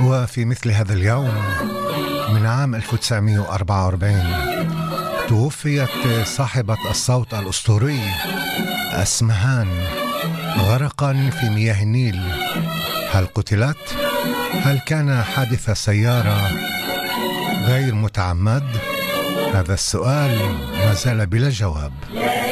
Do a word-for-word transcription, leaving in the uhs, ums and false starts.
وفي مثل هذا اليوم من عام ألف وتسعمائة وأربعة وأربعين توفيت صاحبة الصوت الأسطوري أسمهان غرقا في مياه النيل. هل قتلت؟ هل كان حادث سيارة غير متعمد؟ هذا السؤال ما زال بلا جواب.